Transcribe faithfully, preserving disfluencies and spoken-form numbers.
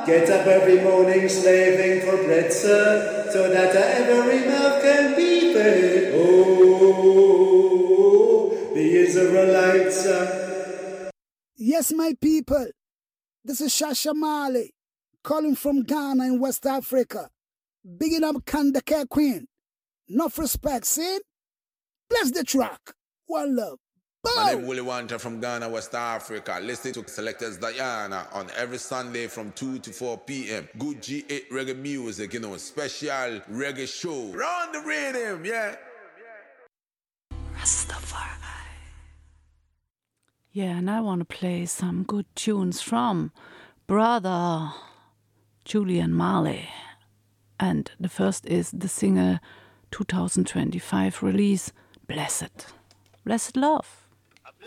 Get up every morning slaving for bread, sir, so that every mouth can be fed. Oh, the Israelites, sir. Yes, my people, this is Shasha Mali, calling from Ghana in West Africa. Bigging up Kandake Queen. Enough respect, see? Bless the track. One love. My name is Willie Wanta from Ghana, West Africa. Listen to Selectors Diana on every Sunday from two to four p.m. Good G eight reggae music, you know, special reggae show. Run the rhythm, yeah. Rastafari. Yeah, and I want to play some good tunes from Brother Julian Marley. And the first is the single two thousand twenty-five release, Blessed. Blessed Love.